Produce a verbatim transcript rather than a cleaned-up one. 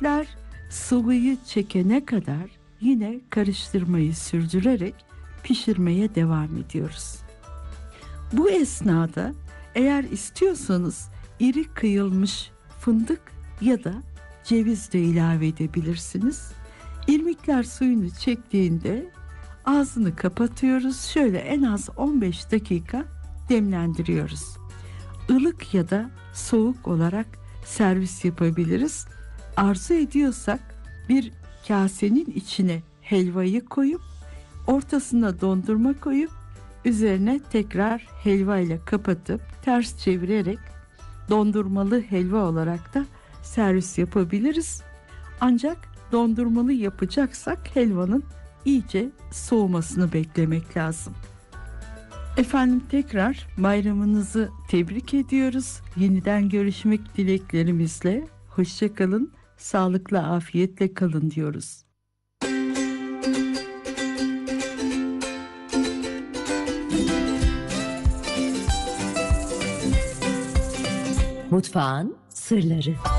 İrmikler sıvıyı çekene kadar yine karıştırmayı sürdürerek pişirmeye devam ediyoruz. Bu esnada eğer istiyorsanız iri kıyılmış fındık ya da ceviz de ilave edebilirsiniz. İrmikler suyunu çektiğinde ağzını kapatıyoruz. Şöyle en az on beş dakika demlendiriyoruz. Ilık ya da soğuk olarak servis yapabiliriz. Arzu ediyorsak bir kasenin içine helvayı koyup ortasına dondurma koyup üzerine tekrar helva ile kapatıp ters çevirerek dondurmalı helva olarak da servis yapabiliriz. Ancak dondurmalı yapacaksak helvanın iyice soğumasını beklemek lazım. Efendim, tekrar bayramınızı tebrik ediyoruz. Yeniden görüşmek dileklerimizle. Hoşça kalın, sağlıkla, afiyetle kalın diyoruz. Mutfağın sırları.